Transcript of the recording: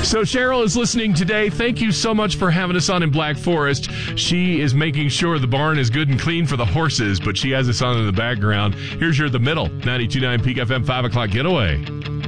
So Cheryl is listening today. Thank you so much for having us on in Black Forest. She is making sure the barn is good and clean for the horses, but she has us on in the background. Here's your The Middle, 92.9 Peak FM 5 o'clock getaway.